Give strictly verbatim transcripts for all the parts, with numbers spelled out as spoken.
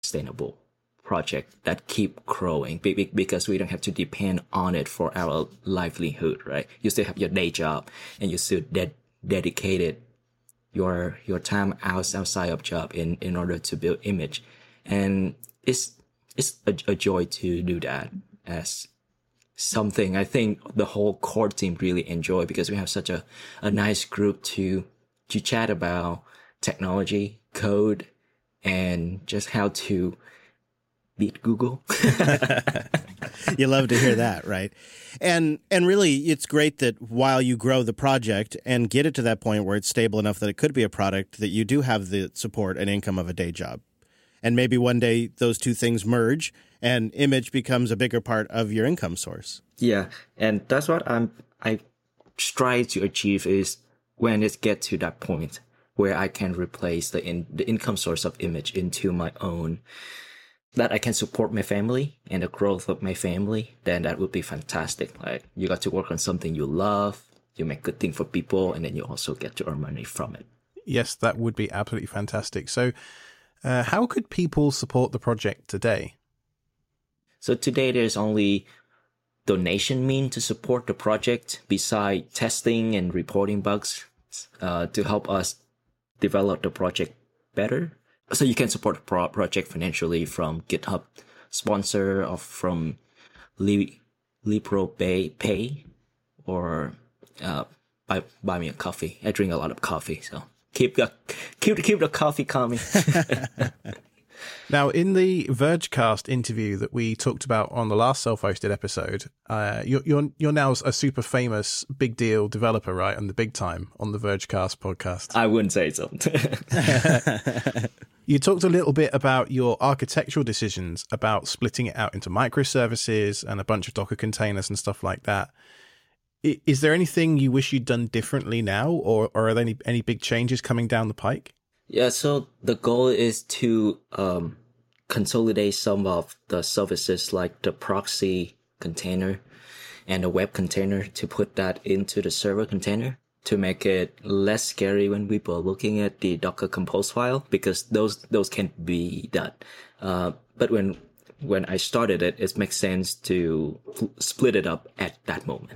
sustainable project that keep growing because we don't have to depend on it for our livelihood, right? You still have your day job and you still de- dedicated your your time out, outside of job in, in order to build image. And it's it's a, a joy to do that as something I think the whole core team really enjoy because we have such a, a nice group to to chat about technology, code, and just how to beat Google. You love to hear that, right? And and really, it's great that while you grow the project and get it to that point where it's stable enough that it could be a product, that you do have the support and income of a day job. And maybe one day those two things merge and image becomes a bigger part of your income source. Yeah, and that's what I'm I strive to achieve is when it gets to that point where I can replace the in, the income source of image into my own, that I can support my family and the growth of my family, then that would be fantastic. Like you got to work on something you love, you make good thing for people, and then you also get to earn money from it. Yes, that would be absolutely fantastic. So uh, how could people support the project today? So today there's only donation mean to support the project beside testing and reporting bugs uh, to help us develop the project better. So you can support the pro- project financially from GitHub sponsor or from Li- Lipro Pay, Pay or uh, buy, buy me a coffee. I drink a lot of coffee, so keep the, keep, keep the coffee coming. Now, in the Vergecast interview that we talked about on the last self-hosted episode, uh, you're, you're you're now a super famous big deal developer, right? On the big time on the Vergecast podcast. I wouldn't say so. You talked a little bit about your architectural decisions about splitting it out into microservices and a bunch of Docker containers and stuff like that. Is there anything you wish you'd done differently now, or, or are there any, any big changes coming down the pike? Yeah, so the goal is to um, consolidate some of the services like the proxy container and the web container to put that into the server container to make it less scary when people are looking at the Docker Compose file, because those those can be done. Uh, but when when I started it, it makes sense to split it up at that moment.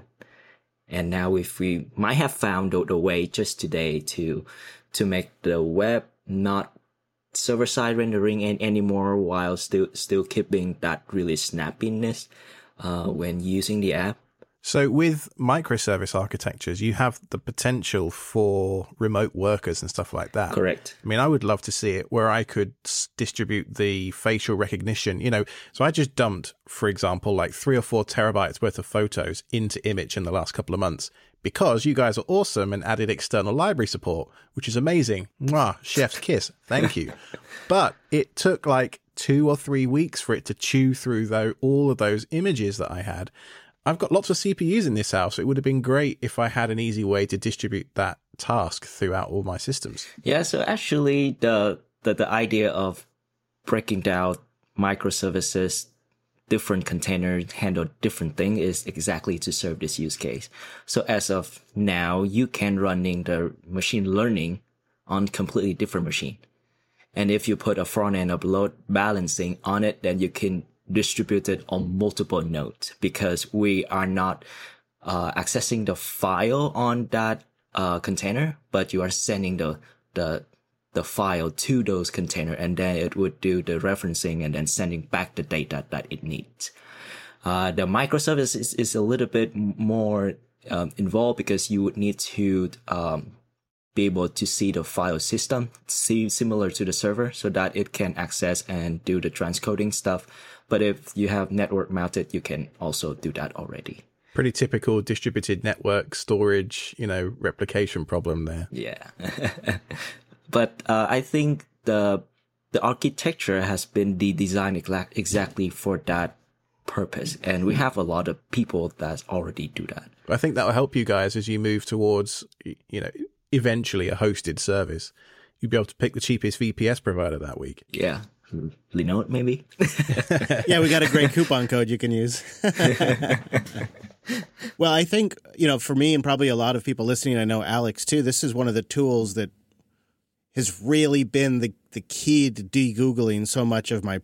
And now if we might have found the way just today to to make the web not server-side rendering in anymore while still still keeping that really snappiness uh, when using the app. So with microservice architectures, you have the potential for remote workers and stuff like that. Correct. I mean, I would love to see it where I could distribute the facial recognition, you know. So I just dumped, for example, like three or four terabytes worth of photos into Image in the last couple of months because you guys are awesome and added external library support, which is amazing. Mwah, chef's kiss. Thank you. But it took like two or three weeks for it to chew through though all of those images that I had. I've got lots of C P Us in this house. It would have been great if I had an easy way to distribute that task throughout all my systems. Yeah, so actually the the, the idea of breaking down microservices, different containers handle different thing is exactly to serve this use case. So as of now, you can running the machine learning on completely different machine. And if you put a front end of load balancing on it, then you can distributed on multiple nodes because we are not uh, accessing the file on that uh, container, but you are sending the the the file to those container, and then it would do the referencing and then sending back the data that it needs. Uh, the microservice is, is a little bit more um, involved because you would need to um, be able to see the file system, see similar to the server, so that it can access and do the transcoding stuff. But if you have network mounted, you can also do that already. Pretty typical distributed network storage, you know, replication problem there. Yeah. But uh, I think the the architecture has been de- designed exa- exactly for that purpose. And we have a lot of people that already do that. I think that will help you guys as you move towards, you know, eventually a hosted service. You'll be able to pick the cheapest V P S provider that week. Yeah. Linode, maybe? Yeah, we got a great coupon code you can use. Well, I think, you know, for me and probably a lot of people listening, I know Alex too, this is one of the tools that has really been the, the key to de-Googling so much of my